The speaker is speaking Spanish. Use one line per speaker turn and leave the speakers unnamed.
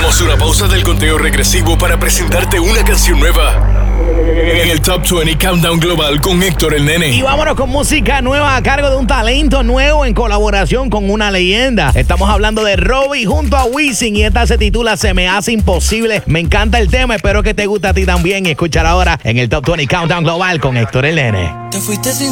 Tomamos una pausa del conteo regresivo para presentarte una canción nueva en el Top 20 Countdown Global con Héctor el Nene.
Y vámonos con música nueva a cargo de un talento nuevo en colaboración con una leyenda. Estamos hablando de Robbie junto a Wisin y esta se titula Se me hace imposible. Me encanta el tema, espero que te guste a ti también. Y escuchar ahora en el Top 20 Countdown Global con Héctor el Nene.
Te fuiste sin